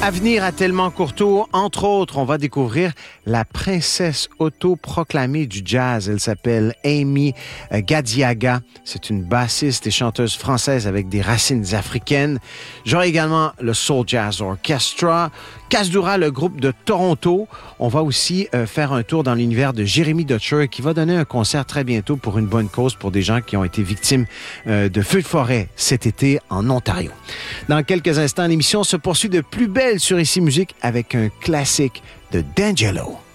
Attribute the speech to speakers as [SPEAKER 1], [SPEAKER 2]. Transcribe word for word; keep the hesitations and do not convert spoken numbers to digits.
[SPEAKER 1] Avenir à Tellement-Courteau, entre autres, on va découvrir la princesse autoproclamée du jazz. Elle s'appelle Amy Gadiaga. C'est une bassiste et chanteuse française avec des racines africaines. J'aurai également le Soul Jazz Orchestra, Kasdura, le groupe de Toronto. On va aussi euh, faire un tour dans l'univers de Jérémy Dutcher qui va donner un concert très bientôt pour une bonne cause pour des gens qui ont été victimes euh, de feux de forêt cet été en Ontario. Dans quelques instants, l'émission se poursuit de plus belle sur Ici Musique avec un classique de D'Angelo.